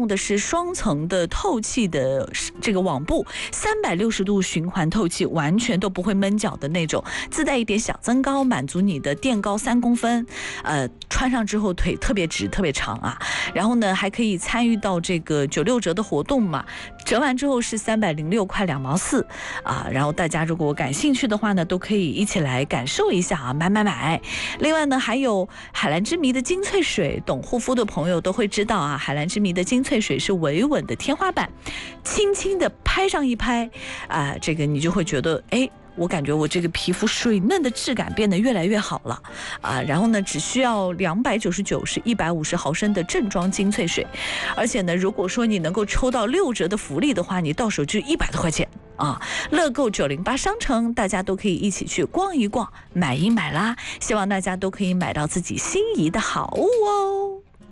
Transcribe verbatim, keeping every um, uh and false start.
用的是双层的透气的这个网布，三百六十度循环透气，完全都不会闷脚的那种，自带一点小增高，满足你的垫高三公分，呃，穿上之后腿特别直特别长啊。然后呢，还可以参与到这个九六折的活动嘛，折完之后是三百零六块两毛四啊。然后大家如果感兴趣的话呢，都可以一起来感受一下啊，买买买。另外呢，还有海蓝之谜的精粹水，懂护肤的朋友都会知道啊，海蓝之谜的精粹水是维稳的天花板，轻轻的拍上一拍啊，这个你就会觉得哎。我感觉我这个皮肤水嫩的质感变得越来越好了啊！然后呢，只需要两百九十九是一百五十毫升的正装精粹水，而且呢，如果说你能够抽到六折的福利的话，你到手就一百多块钱啊！乐购九零八商城，大家都可以一起去逛一逛，买一买啦！希望大家都可以买到自己心仪的好物哦。